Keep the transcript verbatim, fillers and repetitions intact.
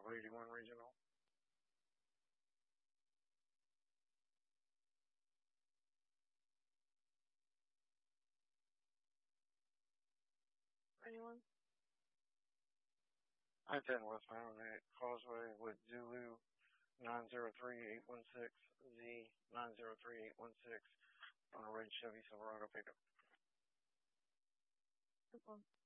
Bravo eighty-one Regional. Anyone? I ten westbound at Causeway with Zulu nine zero three eight one six Z nine zero three eight one six on a red Chevy Silverado pickup.